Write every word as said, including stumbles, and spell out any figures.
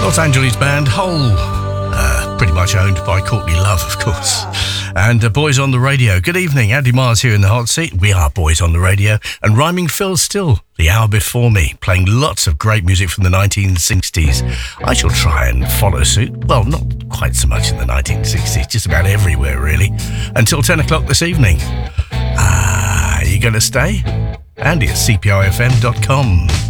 Los Angeles band Hole, uh, pretty much owned by Courtney Love, of course. And uh, Boys on the Radio. Good evening, Andy Mars here in the hot seat. We are Boys on the Radio. And Rhyming Phil still the hour before me, playing lots of great music from the nineteen sixties. I shall try and follow suit. Well, not quite so much in the nineteen sixties, just about everywhere, really. Until ten o'clock this evening. Ah, uh, you going to stay? Andy at C P I F M dot com.